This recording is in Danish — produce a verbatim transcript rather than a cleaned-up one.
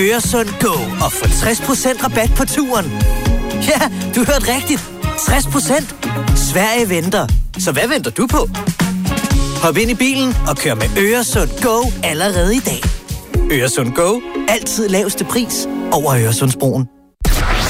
Øresund Go og få tres procent rabat på turen. Ja, du hørte rigtigt. tres procent. Sverige venter. Så hvad venter du på? Hop ind i bilen og kør med Øresund Go allerede i dag. Øresund Go. Altid laveste pris over Øresundsbroen.